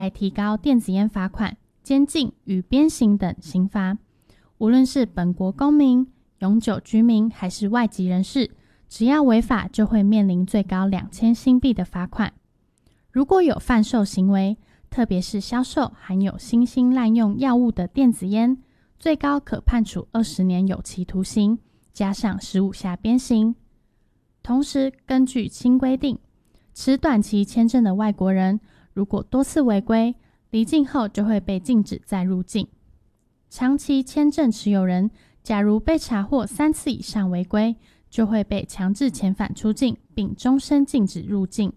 来提高电子烟罚款、监禁与鞭刑等刑罚。无论是本国公民、永久居民还是外籍人士，只要违法就会面临最高2000新币的罚款。如果有贩售行为，特别是销售含有新兴滥用药物的电子烟，最高可判处20年有期徒刑，加上15下鞭刑。同时，根据新规定，持短期签证的外国人，如果多次违规，离境后就会被禁止再入境。长期签证持有人，假如被查获3次以上违规，就会被强制遣返出境，并终身禁止入境。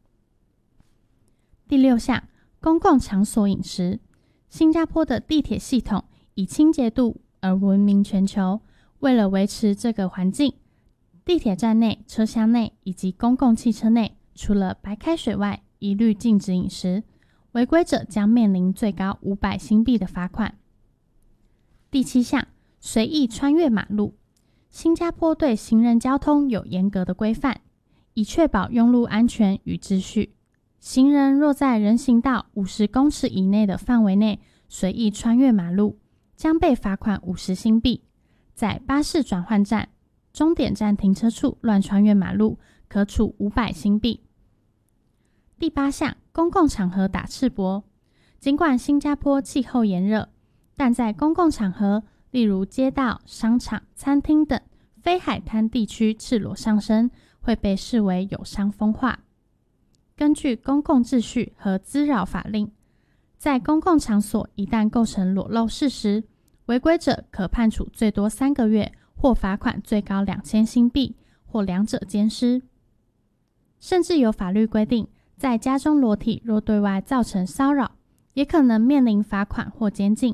第6项，公共场所饮食。新加坡的地铁系统以清洁度而闻名全球。为了维持这个环境，地铁站内、车厢内以及公共汽车内，除了白开水外，一律禁止饮食。违规者将面临最高500新币的罚款。第7项，随意穿越马路。新加坡对行人交通有严格的规范，以确保用路安全与秩序。行人若在人行道50公尺以内的范围内随意穿越马路，将被罚款50新币。在巴士转换站、终点站停车处乱穿越马路，可处500新币。第8项，公共场合打赤膊。尽管新加坡气候炎热，但在公共场合，例如街道、商场、餐厅等非海滩地区赤裸上身，会被视为有伤风化。根据公共秩序和滋扰法令，在公共场所一旦构成裸露事实，违规者可判处最多3个月，或罚款最高2000新币，或两者兼施。甚至有法律规定，在家中裸体若对外造成骚扰，也可能面临罚款或监禁。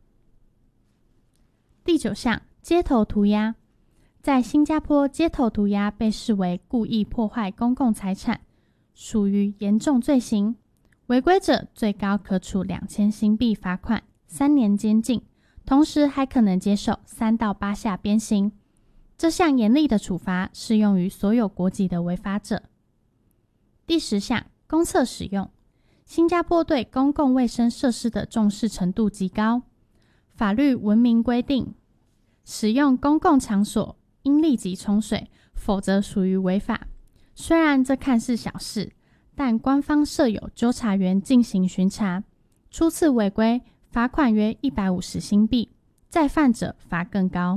第9项，街头涂鸦。在新加坡，街头涂鸦被视为故意破坏公共财产，属于严重罪行。违规者最高可处2000新币罚款、3年监禁，同时还可能接受3到8下鞭刑。这项严厉的处罚适用于所有国籍的违法者。第10项，公厕使用。新加坡对公共卫生设施的重视程度极高，法律文明规定，使用公共场所应立即冲水，否则属于违法。虽然这看似小事，但官方设有纠察员进行巡查，初次违规罚款约150新币，再犯者罚更高。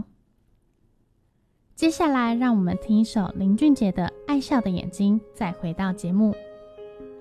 接下来让我们听一首林俊杰的《爱笑的眼睛》，再回到节目。